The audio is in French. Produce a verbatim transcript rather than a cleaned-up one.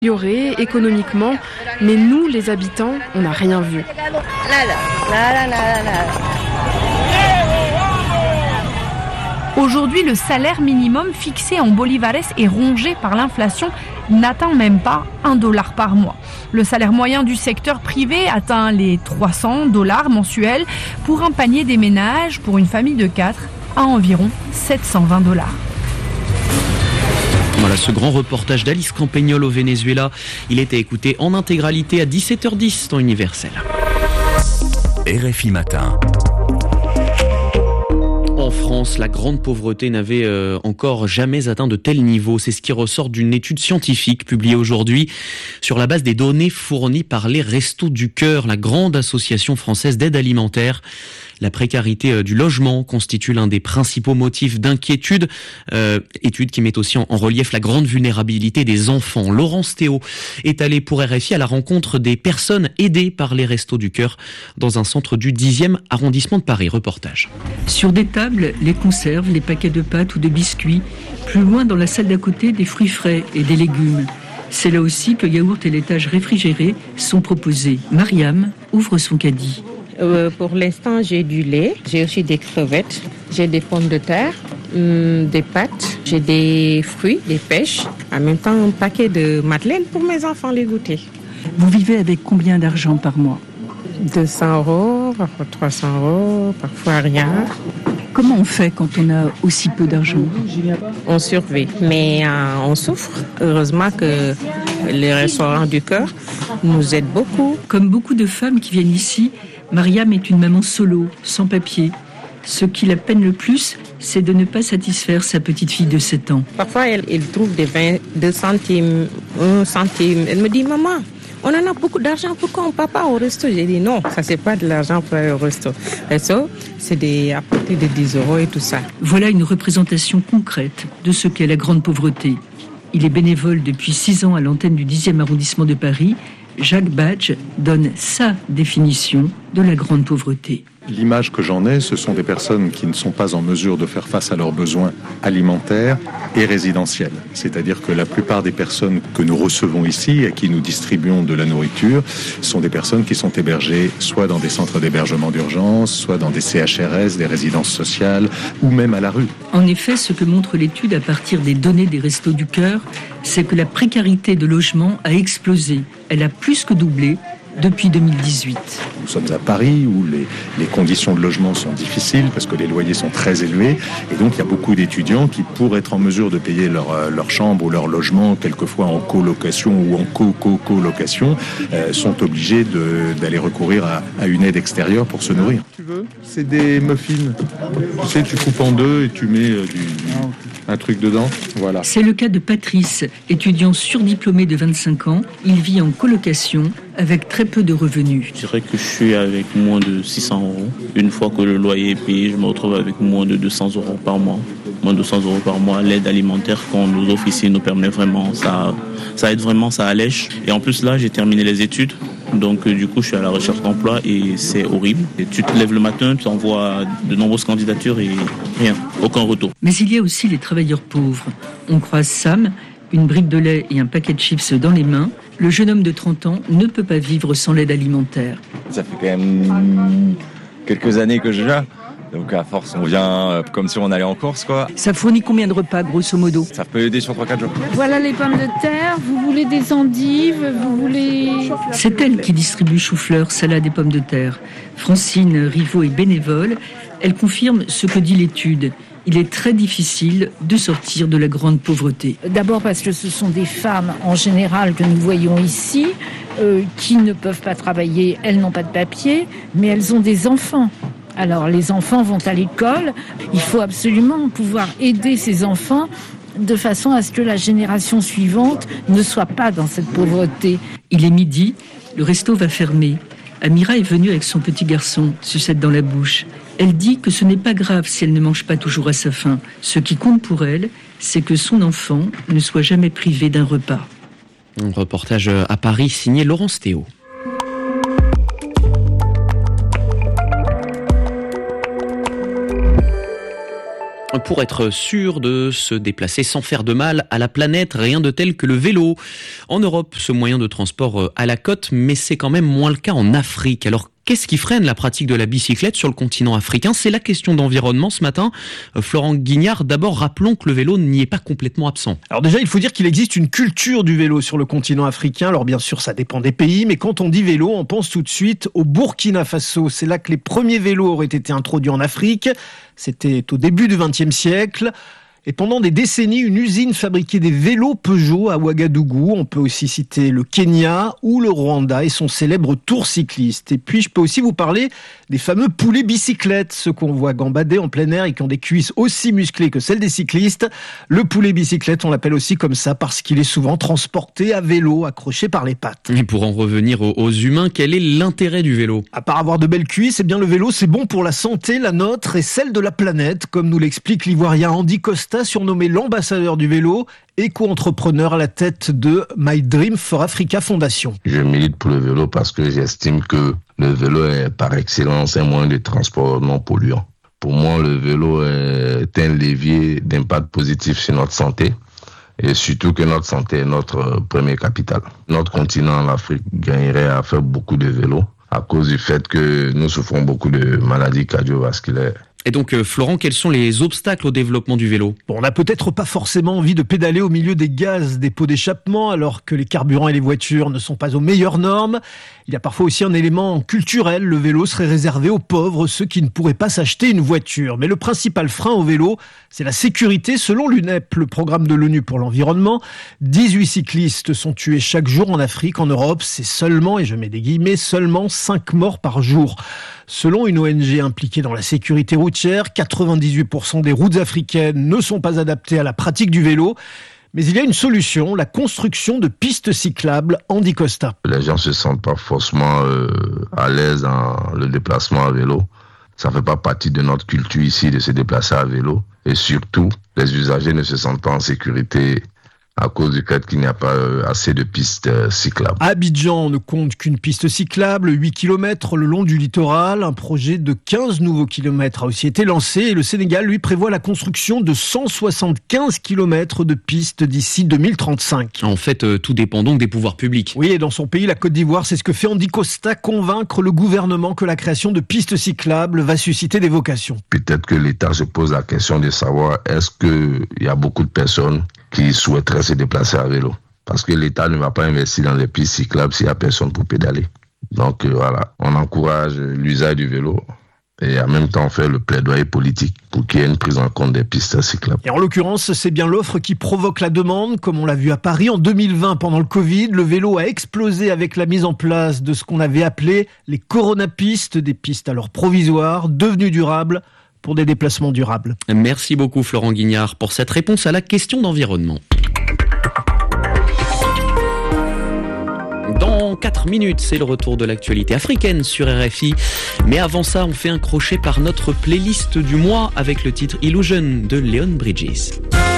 amélioré économiquement, mais nous, les habitants, on n'a rien vu. Aujourd'hui, le salaire minimum fixé en bolivares et rongé par l'inflation n'atteint même pas un dollar par mois. Le salaire moyen du secteur privé atteint les trois cents dollars mensuels pour un panier des ménages pour une famille de quatre à environ sept cent vingt dollars. Voilà ce grand reportage d'Alice Campagnol au Venezuela. Il était écouté en intégralité à dix-sept heures dix dans Universel. R F I Matin. En France, la grande pauvreté n'avait euh, encore jamais atteint de tel niveau. C'est ce qui ressort d'une étude scientifique publiée aujourd'hui sur la base des données fournies par les Restos du Cœur, la grande association française d'aide alimentaire. La précarité du logement constitue l'un des principaux motifs d'inquiétude. Euh, étude qui met aussi en, en relief la grande vulnérabilité des enfants. Laurence Théo est allée pour R F I à la rencontre des personnes aidées par les Restos du Cœur dans un centre du dixième arrondissement de Paris. Reportage. Sur des tables, les conserves, les paquets de pâtes ou de biscuits. Plus loin, dans la salle d'à côté, des fruits frais et des légumes. C'est là aussi que yaourt et laitages réfrigérés sont proposés. Mariam ouvre son caddie. Euh, pour l'instant, j'ai du lait, j'ai aussi des crevettes, j'ai des pommes de terre, hum, des pâtes, j'ai des fruits, des pêches, en même temps un paquet de madeleines pour mes enfants les goûter. Vous vivez avec combien d'argent par mois ? deux cents euros, parfois trois cents euros, parfois rien. Comment on fait quand on a aussi peu d'argent ? On survit, mais euh, on souffre. Heureusement que les restaurants du cœur nous aident beaucoup. Comme beaucoup de femmes qui viennent ici, Mariam est une maman solo, sans papier. Ce qui la peine le plus, c'est de ne pas satisfaire sa petite fille de sept ans. Parfois, elle, elle trouve des vingt, deux centimes, un centime. Elle me dit, maman, on en a beaucoup d'argent, pourquoi on ne part pas au resto ? J'ai dit non, ça c'est pas de l'argent pour aller au resto. Le resto, c'est des, à partir de dix euros et tout ça. Voilà une représentation concrète de ce qu'est la grande pauvreté. Il est bénévole depuis six ans à l'antenne du dixième arrondissement de Paris. Jacques Badge donne sa définition de la grande pauvreté. L'image que j'en ai, ce sont des personnes qui ne sont pas en mesure de faire face à leurs besoins alimentaires et résidentiels. C'est-à-dire que la plupart des personnes que nous recevons ici, à qui nous distribuons de la nourriture, sont des personnes qui sont hébergées soit dans des centres d'hébergement d'urgence, soit dans des C H R S, des résidences sociales, ou même à la rue. En effet, ce que montre l'étude à partir des données des Restos du Cœur, c'est que la précarité de logement a explosé. Elle a plus que doublé depuis deux mille dix-huit. Nous sommes à Paris où les, les conditions de logement sont difficiles parce que les loyers sont très élevés et donc il y a beaucoup d'étudiants qui, pour être en mesure de payer leur, leur chambre ou leur logement, quelquefois en colocation ou en co-co-colocation, euh, sont obligés de, d'aller recourir à, à une aide extérieure pour se nourrir. Tu veux ? C'est des muffins. Tu sais, tu coupes en deux et tu mets euh, du, du, un truc dedans. Voilà. C'est le cas de Patrice, étudiant surdiplômé de vingt-cinq ans. Il vit en colocation avec très peu de revenus. Je dirais que je suis avec moins de six cents euros. Une fois que le loyer est payé, je me retrouve avec moins de deux cents euros par mois. Moins de deux cents euros par mois. L'aide alimentaire qu'on nous offre ici nous permet vraiment, ça, ça aide vraiment, ça allège. Et en plus là, j'ai terminé les études. Donc euh, du coup, je suis à la recherche d'emploi et c'est horrible. Et tu te lèves le matin, tu envoies de nombreuses candidatures et rien, aucun retour. Mais il y a aussi les travailleurs pauvres. On croise Sam, une brique de lait et un paquet de chips dans les mains. Le jeune homme de trente ans ne peut pas vivre sans l'aide alimentaire. Ça fait quand même quelques années que je viens. Donc à force, on vient comme si on allait en course, quoi. Ça fournit combien de repas, grosso modo ? Ça peut aider sur trois quatre jours. Voilà les pommes de terre, vous voulez des endives, vous voulez... C'est elle qui distribue chou-fleur, salade et pommes de terre. Francine Rivaux est bénévole. Elle confirme ce que dit l'étude. Il est très difficile de sortir de la grande pauvreté. D'abord parce que ce sont des femmes en général que nous voyons ici, euh, qui ne peuvent pas travailler, elles n'ont pas de papier, mais elles ont des enfants. Alors les enfants vont à l'école, il faut absolument pouvoir aider ces enfants de façon à ce que la génération suivante ne soit pas dans cette pauvreté. Il est midi, le resto va fermer. Amira est venue avec son petit garçon, sucette dans la bouche. Elle dit que ce n'est pas grave si elle ne mange pas toujours à sa faim. Ce qui compte pour elle, c'est que son enfant ne soit jamais privé d'un repas. Un reportage à Paris signé Laurence Théo. pour être sûr de se déplacer sans faire de mal à la planète. Rien de tel que le vélo. En Europe, ce moyen de transport à la côte, mais c'est quand même moins le cas en Afrique. Alors, qu'est-ce qui freine la pratique de la bicyclette sur le continent africain ? C'est la question d'environnement ce matin. Florent Guignard, d'abord rappelons que le vélo n'y est pas complètement absent. Alors déjà, il faut dire qu'il existe une culture du vélo sur le continent africain. Alors bien sûr, ça dépend des pays, mais quand on dit vélo, on pense tout de suite au Burkina Faso. C'est là que les premiers vélos auraient été introduits en Afrique. C'était au début du vingtième siècle. Et pendant des décennies, une usine fabriquait des vélos Peugeot à Ouagadougou. On peut aussi citer le Kenya ou le Rwanda et son célèbre tour cycliste. Et puis, je peux aussi vous parler des fameux poulets bicyclettes, ceux qu'on voit gambader en plein air et qui ont des cuisses aussi musclées que celles des cyclistes. Le poulet bicyclette, on l'appelle aussi comme ça parce qu'il est souvent transporté à vélo, accroché par les pattes. Et pour en revenir aux humains, quel est l'intérêt du vélo ? À part avoir de belles cuisses, eh bien le vélo, c'est bon pour la santé, la nôtre et celle de la planète, comme nous l'explique l'ivoirien Andy Costa, surnommé l'ambassadeur du vélo, éco-entrepreneur à la tête de My Dream for Africa Foundation. Je milite pour le vélo parce que j'estime que le vélo est par excellence un moyen de transport non polluant. Pour moi, le vélo est un levier d'impact positif sur notre santé et surtout que notre santé est notre premier capital. Notre continent, l'Afrique, gagnerait à faire beaucoup de vélos à cause du fait que nous souffrons beaucoup de maladies cardiovasculaires. Et donc, euh, Florent, quels sont les obstacles au développement du vélo ? Bon, on n'a peut-être pas forcément envie de pédaler au milieu des gaz des pots d'échappement alors que les carburants et les voitures ne sont pas aux meilleures normes. Il y a parfois aussi un élément culturel. Le vélo serait réservé aux pauvres, ceux qui ne pourraient pas s'acheter une voiture. Mais le principal frein au vélo, c'est la sécurité. Selon l'U N E P, le programme de l'ONU pour l'environnement, dix-huit cyclistes sont tués chaque jour en Afrique. En Europe, c'est seulement, et je mets des guillemets, seulement cinq morts par jour. Selon une O N G impliquée dans la sécurité routière, quatre-vingt-dix-huit pour cent des routes africaines ne sont pas adaptées à la pratique du vélo. Mais il y a une solution, la construction de pistes cyclables. Andy Costa. Les gens se sentent pas forcément euh, à l'aise dans le déplacement à vélo. Ça fait pas partie de notre culture ici de se déplacer à vélo. Et surtout, les usagers ne se sentent pas en sécurité à cause du fait qu'il n'y a pas assez de pistes cyclables. Abidjan ne compte qu'une piste cyclable, huit kilomètres le long du littoral. Un projet de quinze nouveaux kilomètres a aussi été lancé et le Sénégal, lui, prévoit la construction de cent soixante-quinze kilomètres de pistes d'ici deux mille trente-cinq. En fait, euh, tout dépend donc des pouvoirs publics. Oui, et dans son pays, la Côte d'Ivoire, c'est ce que fait Andy Costa, convaincre le gouvernement que la création de pistes cyclables va susciter des vocations. Peut-être que l'État se pose la question de savoir est-ce qu'il y a beaucoup de personnes qui souhaiteraient se déplacer à vélo. Parce que l'État ne va pas investir dans les pistes cyclables s'il n'y a personne pour pédaler. Donc euh, voilà, on encourage l'usage du vélo et en même temps on fait le plaidoyer politique pour qu'il y ait une prise en compte des pistes cyclables. Et en l'occurrence, c'est bien l'offre qui provoque la demande, comme on l'a vu à Paris en deux mille vingt pendant le Covid. Le vélo a explosé avec la mise en place de ce qu'on avait appelé les coronapistes, des pistes alors provisoires, devenues durables, pour des déplacements durables. Merci beaucoup Florent Guignard pour cette réponse à la question d'environnement. Dans quatre minutes, c'est le retour de l'actualité africaine sur R F I. Mais avant ça, on fait un crochet par notre playlist du mois avec le titre Illusion de Leon Bridges.